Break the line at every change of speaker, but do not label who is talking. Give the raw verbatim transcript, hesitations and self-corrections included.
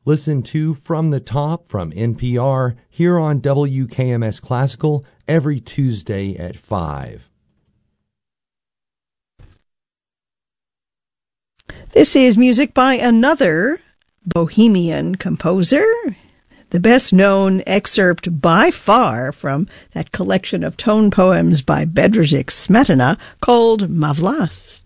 Listen to From the Top from N P R here on W K M S Classical every Tuesday at five.
This is music by another Bohemian composer, the best-known excerpt by far from that collection of tone poems by Bedřich Smetana called Má vlast.